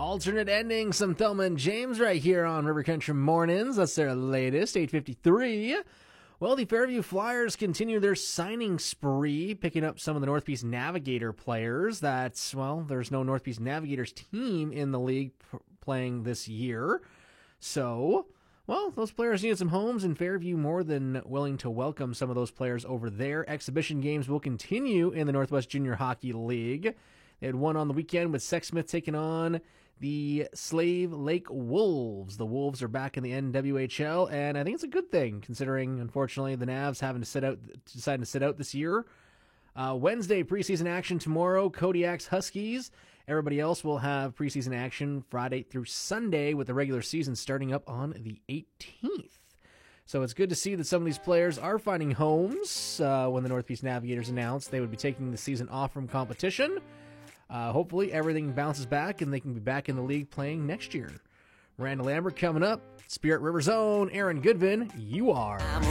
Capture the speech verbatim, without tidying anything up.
Alternate ending, some Thelma and James right here on River Country Mornings. That's their latest, eight fifty-three. Well, the Fairview Flyers continue their signing spree, picking up some of the North Peace Navigator players. That's, well, there's no North Peace Navigators team in the league p- playing this year. So, well, those players needed some homes, and Fairview more than willing to welcome some of those players over there. Exhibition games will continue in the Northwest Junior Hockey League. They had one on the weekend with Sexsmith taking on the Slave Lake Wolves. The Wolves are back in the N W H L, and I think it's a good thing, considering, unfortunately, the Navs having to sit out, deciding to sit out this year. Uh, Wednesday, preseason action tomorrow, Kodiak's Huskies. Everybody else will have preseason action Friday through Sunday, with the regular season starting up on the eighteenth. So it's good to see that some of these players are finding homes. Uh, when the North Peace Navigators announced they would be taking the season off from competition. Uh, hopefully everything bounces back and they can be back in the league playing next year. Miranda Lambert coming up. Spirit River Zone. Aaron Goodvin, you are.